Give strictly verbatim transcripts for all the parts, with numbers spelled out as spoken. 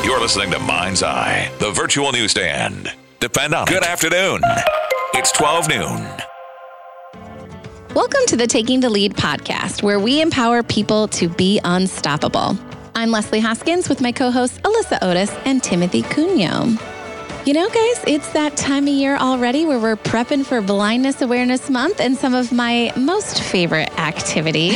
You're listening to Mind's Eye, the virtual newsstand. Depend on it. Good afternoon. It's twelve noon. Welcome to the Taking the Lead podcast, where we empower people to be unstoppable. I'm Leslie Hoskins with my co-hosts Alyssa Otis and Timothy Cunyo. You know, guys, it's that time of year already where we're prepping for Blindness Awareness Month and some of my most favorite activities.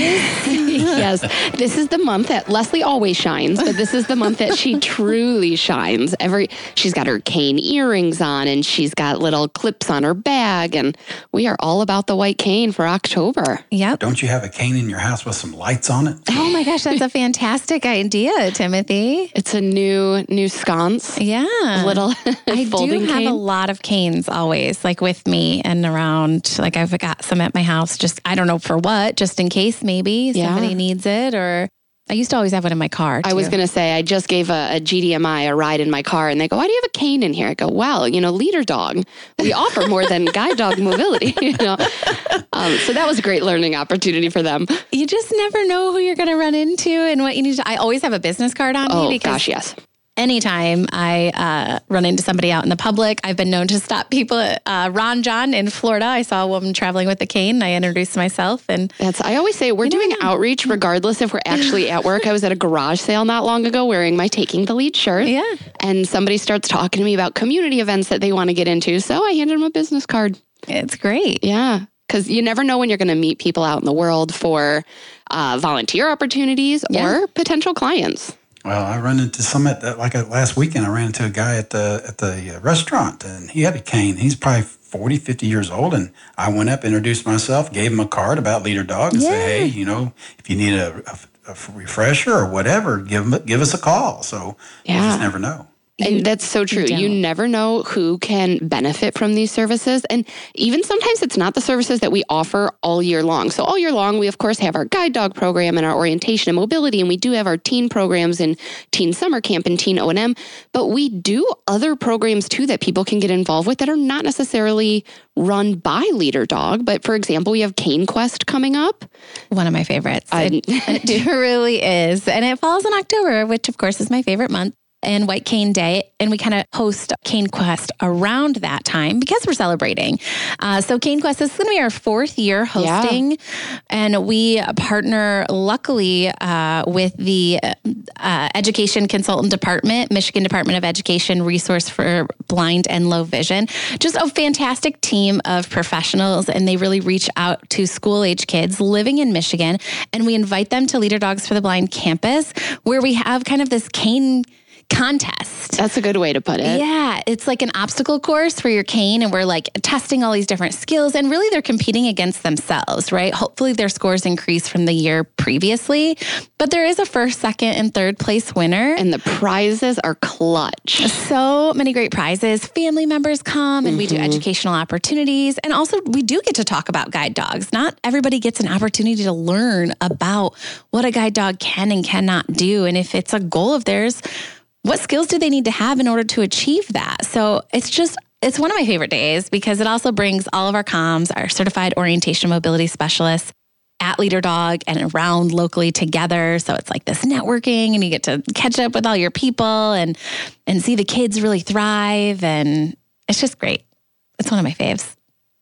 Yes, this is the month that Leslie always shines, but this is the month that she truly shines. Every she's got her cane earrings on, and she's got little clips on her bag, and we are all about the white cane for October. Yep. Don't you have a cane in your house with some lights on it? Oh my gosh, that's a fantastic idea, Timothy. It's a new new sconce. Yeah. Little I folding do have cane. a lot of canes always, like with me and around. Like I've got some at my house, just, I don't know for what, just in case maybe Yeah. somebody needs it. Or I used to always have one in my car too. I was going to say, I just gave a, a G D M I a ride in my car, and they go, why do you have a cane in here? I go, well, you know, leader dog. We offer more than guide dog mobility, you know. Um, so that was a great learning opportunity for them. You just never know who you're going to run into and what you need to, I always have a business card on Oh, me because gosh, yes. anytime I uh, run into somebody out in the public, I've been known to stop people at uh, Ron John in Florida. I saw a woman traveling with a cane, and I introduced myself. And That's, I always say we're doing outreach regardless if we're actually at work. I was at a garage sale not long ago wearing my Taking the Lead shirt. Yeah. And somebody starts talking to me about community events that they want to get into. So I handed them a business card. it's great. Yeah. Because you never know when you're going to meet people out in the world for uh, volunteer opportunities Yeah. or potential clients. Well, I run into some at the, like uh, last weekend. I ran into a guy at the at the uh, restaurant, and he had a cane. He's probably forty, fifty years old, and I went up, introduced myself, gave him a card about Leader Dog, and Yeah. said, "Hey, you know, if you need a, a, a refresher or whatever, give him, give us a call." So you Yeah. just never know. And that's so true. don't. You never know who can benefit from these services. And even sometimes it's not the services that we offer all year long. So all year long, we of course have our guide dog program and our orientation and mobility. And we do have our teen programs in Teen Summer Camp and Teen O and M. But we do other programs too that people can get involved with that are not necessarily run by Leader Dog. But for example, we have Cane Quest coming up. One of my favorites. I- It, it really is. And it falls in October, which of course is my favorite month, and White Cane Day. And we kind of host Cane Quest around that time because we're celebrating. Uh, so Cane Quest, this is going to be our fourth year hosting. And we partner luckily uh, with the uh, Education Consultant Department, Michigan Department of Education Resource for Blind and Low Vision. Just a fantastic team of professionals. And they really reach out to school age kids living in Michigan. And we invite them to Leader Dogs for the Blind campus, where we have kind of this cane contest. That's a good way to put it. Yeah, it's like an obstacle course for your cane, and we're like testing all these different skills, and really they're competing against themselves, right? Hopefully their scores increase from the year previously, but there is a first, second, and third place winner. And the prizes are clutch. So many great prizes. Family members come, and we do educational opportunities. And also we do get to talk about guide dogs. Not everybody gets an opportunity to learn about what a guide dog can and cannot do. And if it's a goal of theirs, what skills do they need to have in order to achieve that? So it's just, it's one of my favorite days because it also brings all of our comms, our certified orientation mobility specialists at Leader Dog and around locally together. So it's like this networking, and you get to catch up with all your people and, and see the kids really thrive. And it's just great. It's one of my faves.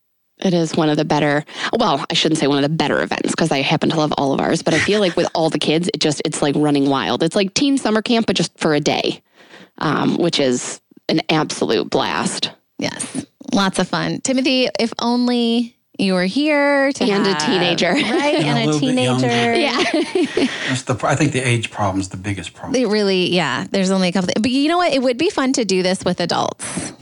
It is one of the better, well, I shouldn't say one of the better events because I happen to love all of ours, but I feel like with all the kids, it just, it's like running wild. It's like teen summer camp, but just for a day, um, which is an absolute blast. Yes. Lots of fun. Timothy, if only you were here to And a have- teenager. Right? And a And a little bit younger. teenager. Yeah. That's the, I think the age problem is the biggest problem. It really, yeah, there's only a couple. But you know what? It would be fun to do this with adults.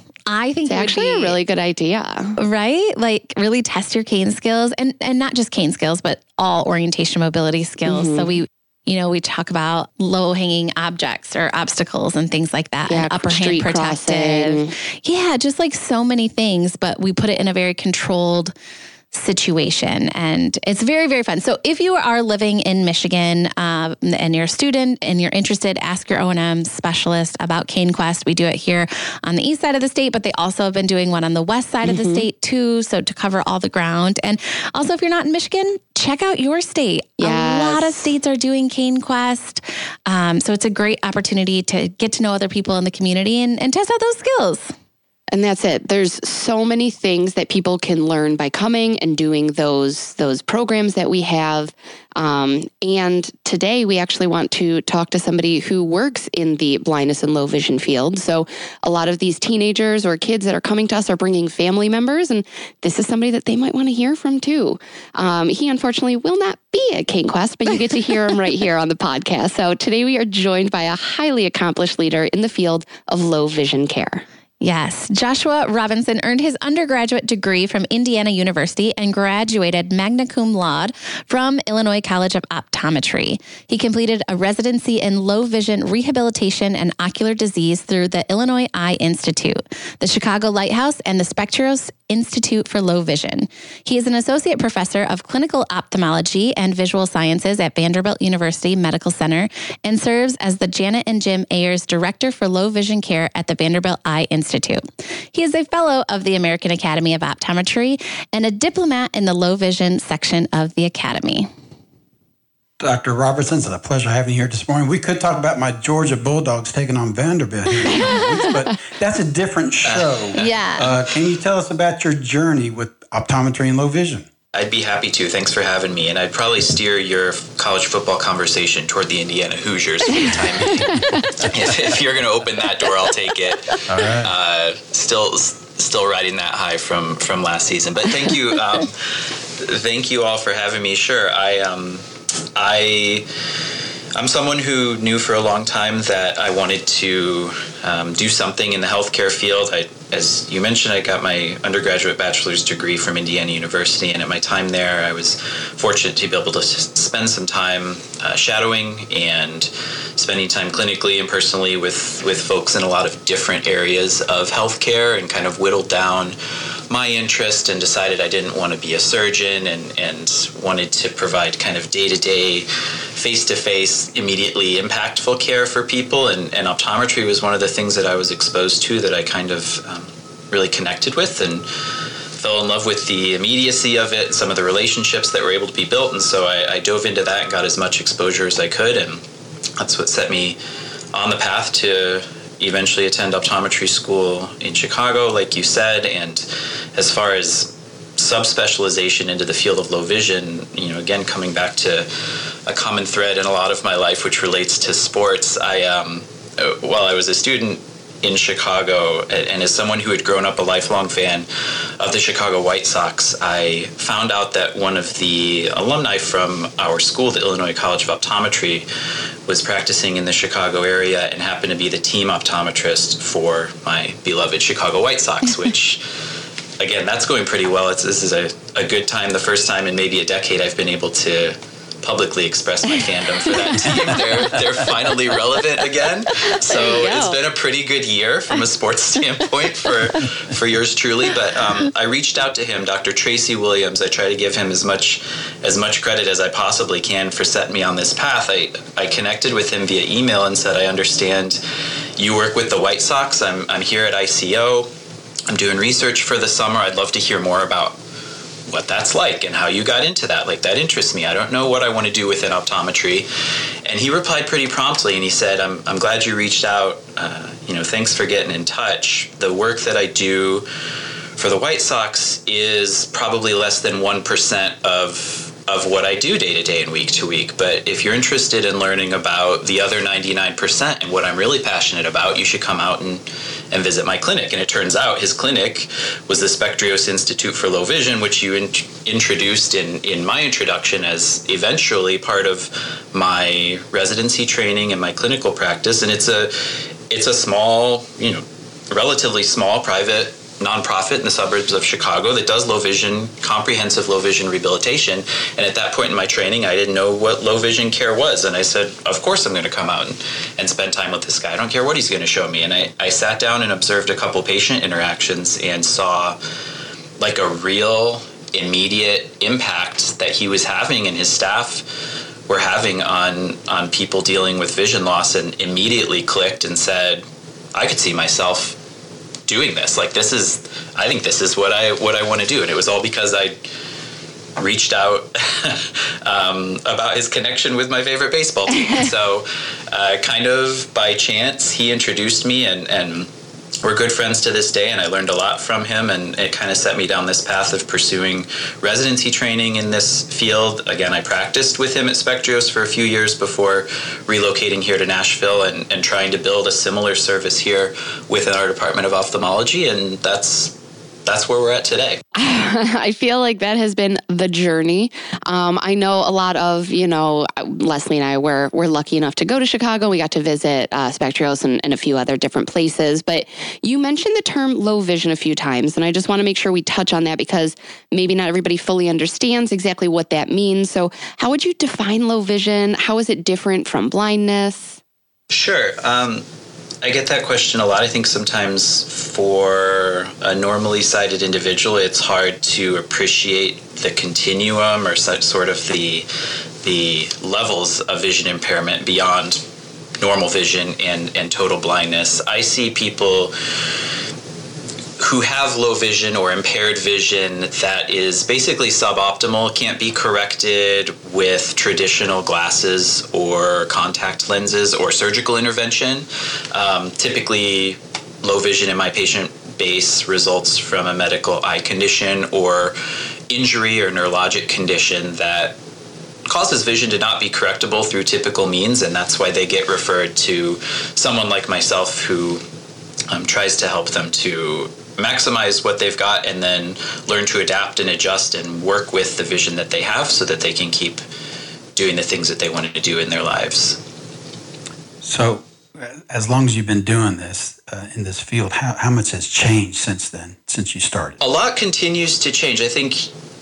I think It's it would actually be- a really good idea. right? Like really test your cane skills, and and not just cane skills, but all orientation mobility skills. Mm-hmm. So we, you know, we talk about low hanging objects or obstacles and things like that, Yeah, and upper hand street protective. crossing. Yeah, just like so many things, but we put it in a very controlled situation. And it's very, very fun. So if you are living in Michigan uh, and you're a student and you're interested, ask your O and M specialist about Cane Quest. We do it here on the east side of the state, but they also have been doing one on the west side mm-hmm. of the state too. So to cover all the ground. And also, if you're not in Michigan, check out your state. Yes. A lot of states are doing Cane Quest. Um, so it's a great opportunity to get to know other people in the community and, and test out those skills. And that's it. There's so many things that people can learn by coming and doing those those programs that we have. Um, and today we actually want to talk to somebody who works in the blindness and low vision field. So a lot of these teenagers or kids that are coming to us are bringing family members, and this is somebody that they might want to hear from too. Um, he unfortunately will not be at Cane Quest, but you get to hear him right here on the podcast. So today we are joined by a highly accomplished leader in the field of low vision care. Yes. Joshua Robinson earned his undergraduate degree from Indiana University and graduated magna cum laude from Illinois College of Optometry. He completed a residency in low vision rehabilitation and ocular disease through the Illinois Eye Institute, the Chicago Lighthouse, and the Spectros Institute for Low Vision. He is an associate professor of clinical ophthalmology and visual sciences at Vanderbilt University Medical Center and serves as the Janet and Jim Ayers Director for Low Vision Care at the Vanderbilt Eye Institute. He is a fellow of the American Academy of Optometry and a diplomat in the low vision section of the Academy. Doctor Robertson, it's a pleasure having you here this morning. We could talk about my Georgia Bulldogs taking on Vanderbilt here, but that's a different show. Yeah. Uh, can you tell us about your journey with optometry and low vision? I'd be happy to. Thanks for having me. And I'd probably steer your college football conversation toward the Indiana Hoosiers for the time being. if, if you're going to open that door, I'll take it. All right. Uh, still, still riding that high from, from last season. But thank you, um, thank you all for having me. Sure, I, um, I, I'm someone who knew for a long time that I wanted to um, do something in the healthcare field. I, as you mentioned, I got my undergraduate bachelor's degree from Indiana University, and at my time there, I was fortunate to be able to spend some time uh, shadowing and spending time clinically and personally with, with folks in a lot of different areas of healthcare, and kind of whittled down my interest and decided I didn't want to be a surgeon and, and wanted to provide kind of day-to-day, face-to-face, immediately impactful care for people. And, and optometry was one of the things that I was exposed to that I kind of um, really connected with and fell in love with the immediacy of it, some of the relationships that were able to be built. And so I, I dove into that and got as much exposure as I could. And that's what set me on the path to eventually attend optometry school in Chicago, like you said. And as far as subspecialization into the field of low vision, you know, again, coming back to a common thread in a lot of my life, which relates to sports. I, um, while I was a student in Chicago, and as someone who had grown up a lifelong fan of the Chicago White Sox, I found out that one of the alumni from our school, the Illinois College of Optometry, was practicing in the Chicago area and happened to be the team optometrist for my beloved Chicago White Sox, which, again, that's going pretty well. It's, this is a, a good time, the first time in maybe a decade I've been able to publicly express my fandom for that team. They're they're finally relevant again. So it's been a pretty good year from a sports standpoint for for yours truly. But um, I reached out to him, Doctor Tracy Williams. I try to give him as much as much credit as I possibly can for setting me on this path. I, I connected with him via email and said, I understand you work with the White Sox. I'm I'm here at I C O. I'm doing research for the summer. I'd love to hear more about what that's like and how you got into that. Like, that interests me. I don't know what I want to do within optometry. And he replied pretty promptly, and he said, I'm I'm glad you reached out. Uh, you know, thanks for getting in touch. The work that I do for the White Sox is probably less than one percent of of what I do day to day and week to week. But if you're interested in learning about the other ninety-nine percent and what I'm really passionate about, you should come out and, and visit my clinic. And it turns out his clinic was the Spectros Institute for Low Vision, which you in, introduced in, in my introduction as eventually part of my residency training and my clinical practice. And it's a it's a small, you know, relatively small private nonprofit in the suburbs of Chicago that does low vision, comprehensive low vision rehabilitation. And at that point in my training, I didn't know what low vision care was. And I said, of course I'm going to come out and, and spend time with this guy. I don't care what he's going to show me. And I, I sat down and observed a couple patient interactions and saw like a real immediate impact that he was having and his staff were having on on people dealing with vision loss, and immediately clicked and said, I could see myself doing this. Like, this is, I think this is what I what I want to do. And it was all because I reached out um, about his connection with my favorite baseball team. So uh, kind of by chance, he introduced me, and, and we're good friends to this day, and I learned a lot from him, and it kind of set me down this path of pursuing residency training in this field. Again, I practiced with him at Spectrios for a few years before relocating here to Nashville and, and trying to build a similar service here within our Department of Ophthalmology, and that's that's where we're at today. I feel like that has been the journey. Um, I know a lot of, you know, Leslie and I were, were lucky enough to go to Chicago. We got to visit uh, Spectrios and, and a few other different places. But you mentioned the term low vision a few times, and I just want to make sure we touch on that because maybe not everybody fully understands exactly what that means. So how would you define low vision? How is it different from blindness? Sure. Um, I get that question a lot. I think sometimes for a normally sighted individual, it's hard to appreciate the continuum or such sort of the the levels of vision impairment beyond normal vision and, and total blindness. I see people who have low vision or impaired vision that is basically suboptimal, can't be corrected with traditional glasses or contact lenses or surgical intervention. Um, typically, low vision in my patient base results from a medical eye condition or injury or neurologic condition that causes vision to not be correctable through typical means, and that's why they get referred to someone like myself who um, tries to help them to maximize what they've got and then learn to adapt and adjust and work with the vision that they have so that they can keep doing the things that they wanted to do in their lives. So as long as you've been doing this uh, in this field, how, how much has changed since then, since you started? A lot continues to change. I think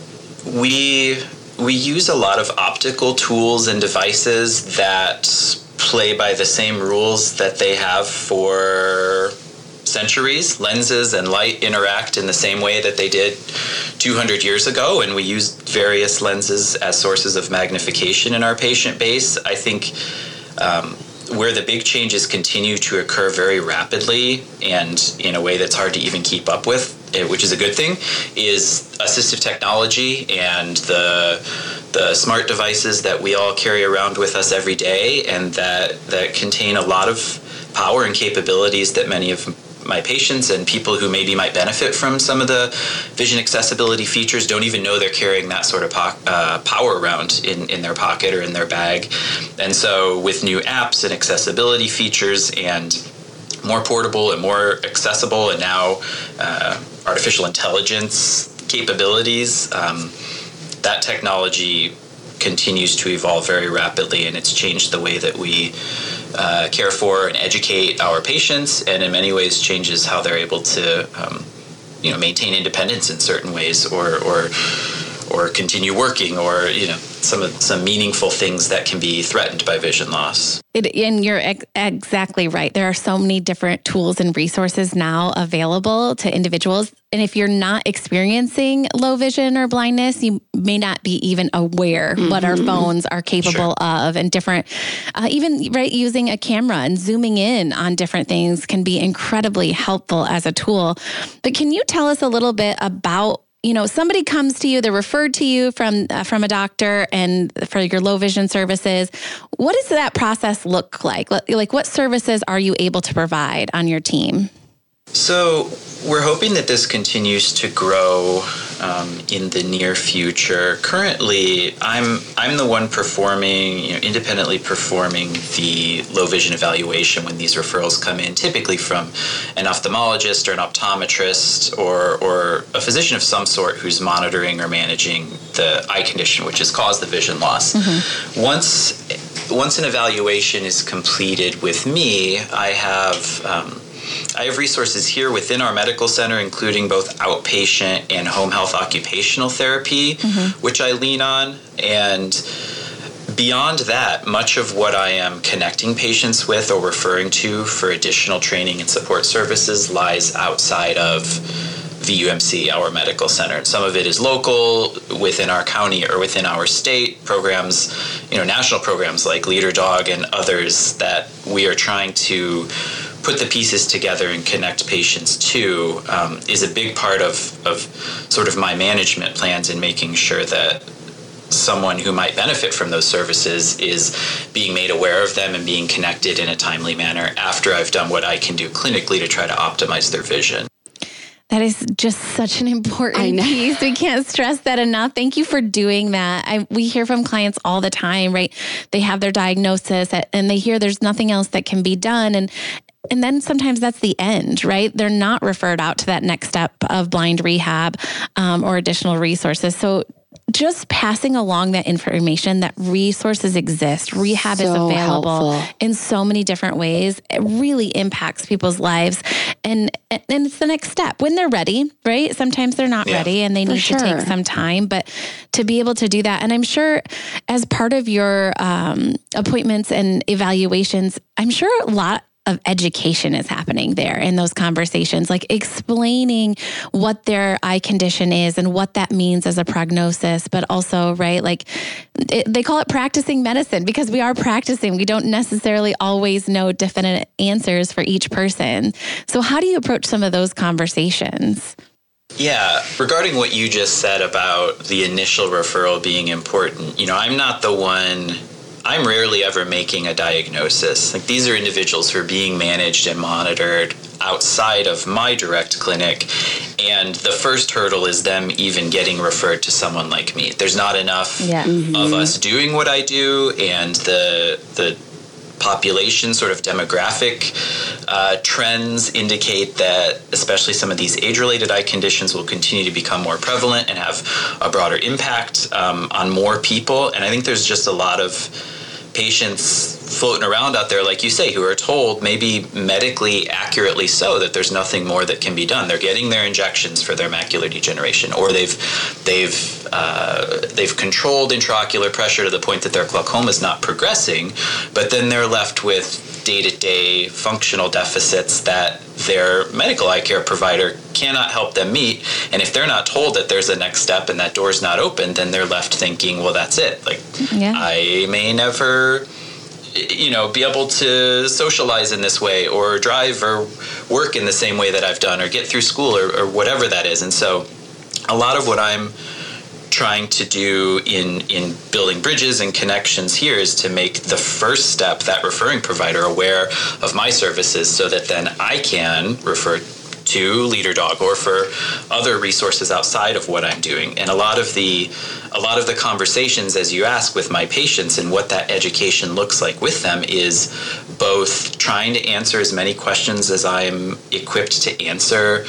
we we use a lot of optical tools and devices that play by the same rules that they have for centuries. Lenses and light interact in the same way that they did two hundred years ago, and we use various lenses as sources of magnification in our patient base. I think um, where the big changes continue to occur very rapidly and in a way that's hard to even keep up with, which is a good thing, is assistive technology and the the smart devices that we all carry around with us every day, and that that contain a lot of power and capabilities that many of my patients and people who maybe might benefit from some of the vision accessibility features don't even know they're carrying that sort of po- uh, power around in, in their pocket or in their bag. And so with new apps and accessibility features and more portable and more accessible, and now uh, artificial intelligence capabilities, um, that technology continues to evolve very rapidly, and it's changed the way that we uh, care for and educate our patients, and in many ways changes how they're able to, um, you know, maintain independence in certain ways, or or or continue working, or you know, some of some meaningful things that can be threatened by vision loss. It, and you're ex- exactly right. There are so many different tools and resources now available to individuals. And if you're not experiencing low vision or blindness, you may not be even aware mm-hmm. what our phones are capable sure. of, and different, uh, even right, using a camera and zooming in on different things can be incredibly helpful as a tool. But can you tell us a little bit about, you know, somebody comes to you, they're referred to you from uh, from a doctor and for your low vision services. What does that process look like? Like, what services are you able to provide on your team? So we're hoping that this continues to grow um, in the near future. Currently, I'm I'm the one performing, you know, independently performing the low vision evaluation when these referrals come in, typically from an ophthalmologist or an optometrist or or a physician of some sort who's monitoring or managing the eye condition which has caused the vision loss. Mm-hmm. Once once an evaluation is completed with me, I have um, I have resources here within our medical center, including both outpatient and home health occupational therapy, mm-hmm. which I lean on. And beyond that, much of what I am connecting patients with or referring to for additional training and support services lies outside of V U M C, our medical center. Some of it is local within our county or within our state programs, you know, national programs like Leader Dog and others that we are trying to put the pieces together and connect patients to um, is a big part of, of sort of my management plans in making sure that someone who might benefit from those services is being made aware of them and being connected in a timely manner after I've done what I can do clinically to try to optimize their vision. That is just such an important piece. We can't stress that enough. Thank you for doing that. I, we hear from clients all the time, right? They have their diagnosis and they hear there's nothing else that can be done. And And then sometimes that's the end, right? They're not referred out to that next step of blind rehab um, or additional resources. So just passing along that information that resources exist, rehab so is available helpful. In so many different ways. It really impacts people's lives. And and it's the next step when they're ready, right? Sometimes they're not yeah, ready and they need sure. to take some time, but to be able to do that. And I'm sure as part of your um, appointments and evaluations, I'm sure a lot of education is happening there in those conversations, like explaining what their eye condition is and what that means as a prognosis, but also, right, like it, they call it practicing medicine because we are practicing. We don't necessarily always know definite answers for each person. So how do you approach some of those conversations? Yeah, regarding what you just said about the initial referral being important, you know, I'm not the one... I'm rarely ever making a diagnosis. Like these are individuals who are being managed and monitored outside of my direct clinic. And the first hurdle is them even getting referred to someone like me. There's not enough yeah. mm-hmm. of us doing what I do, and the the population sort of demographic uh, trends indicate that especially some of these age-related eye conditions will continue to become more prevalent and have a broader impact um, on more people. And I think there's just a lot of patients floating around out there, like you say, who are told, maybe medically accurately so, that there's nothing more that can be done. They're getting their injections for their macular degeneration, or they've they've uh, they've controlled intraocular pressure to the point that their glaucoma is not progressing, but then they're left with day-to-day functional deficits that their medical eye care provider cannot help them meet. And if they're not told that there's a next step and that door's not open, then they're left thinking, well, that's it. Like, yeah. I may never, you know, be able to socialize in this way or drive or work in the same way that I've done or get through school or, or whatever that is. And so a lot of what I'm trying to do in in building bridges and connections here is to make the first step, that referring provider, aware of my services so that then I can refer to Leader Dog or for other resources outside of what I'm doing. And a lot of the a lot of the conversations, as you ask, with my patients and what that education looks like with them is both trying to answer as many questions as I'm equipped to answer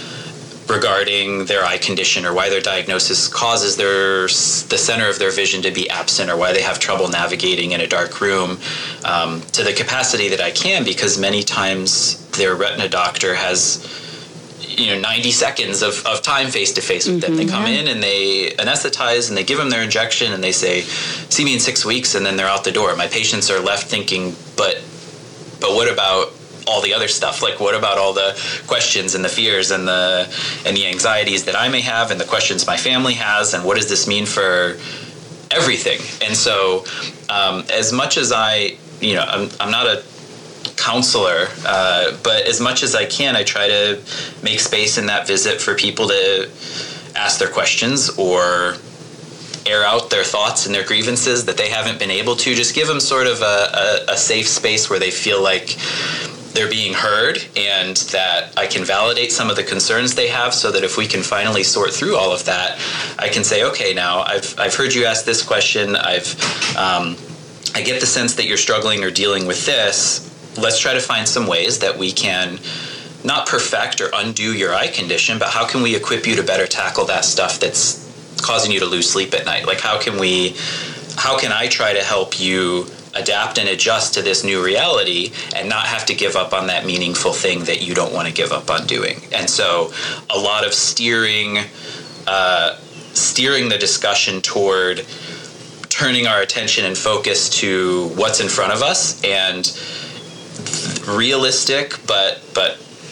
regarding their eye condition or why their diagnosis causes their the center of their vision to be absent or why they have trouble navigating in a dark room, um, to the capacity that I can, because many times their retina doctor has, you know, ninety seconds of, of time face-to-face with mm-hmm, them. They come yeah. in and they anesthetize and they give them their injection and they say, see me in six weeks, and then they're out the door. My patients are left thinking, but but what about all the other stuff? Like, what about all the questions and the fears and the and the anxieties that I may have and the questions my family has, and what does this mean for everything? And so um, as much as I, you know, I'm, I'm not a counselor, uh, but as much as I can, I try to make space in that visit for people to ask their questions or air out their thoughts and their grievances that they haven't been able to. Just give them sort of a, a, a safe space where they feel like they're being heard and that I can validate some of the concerns they have, so that if we can finally sort through all of that, I can say, okay, now I've I've heard you ask this question. I've um, I get the sense that you're struggling or dealing with this. Let's try to find some ways that we can not perfect or undo your eye condition, but how can we equip you to better tackle that stuff that's causing you to lose sleep at night? Like, how can we, how can I try to help you adapt and adjust to this new reality and not have to give up on that meaningful thing that you don't want to give up on doing? And so a lot of steering, uh, steering the discussion toward turning our attention and focus to what's in front of us and realistic, but, but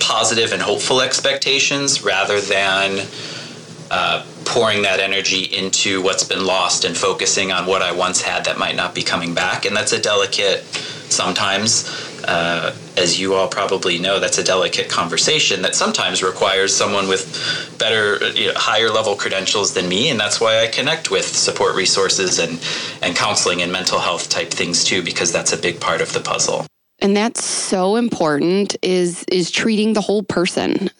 positive and hopeful expectations rather than uh, pouring that energy into what's been lost and focusing on what I once had that might not be coming back. And that's a delicate, sometimes, uh, as you all probably know, that's a delicate conversation that sometimes requires someone with better, you know, higher level credentials than me. And that's why I connect with support resources and, and counseling and mental health type things too, because that's a big part of the puzzle. And that's so important, is is treating the whole person.